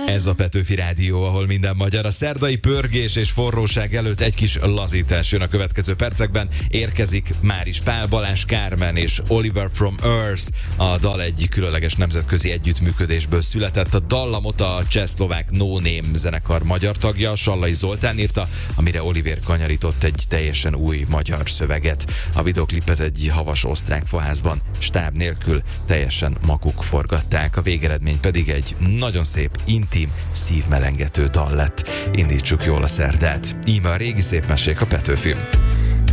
Ez a Petőfi Rádió, ahol minden magyar. A szerdai pörgés és forróság előtt egy kis lazítás jön a következő percekben. Érkezik Máris Pál, Balázs Kármen és Oliver from Earth. A dal egy különleges nemzetközi együttműködésből született. A dallamot a csehszlovák No Name zenekar magyar tagja, Sallai Zoltán írta, amire Oliver kanyarított egy teljesen új magyar szöveget. A videoklipet egy havas osztrák faházban stáb nélkül teljesen maguk forgatták. A végeredmény pedig egy nagyon szép, intim, szívmelengető dal lett. Indítsuk jól a szerdát. Íme a régi szép mesék a Petőfin.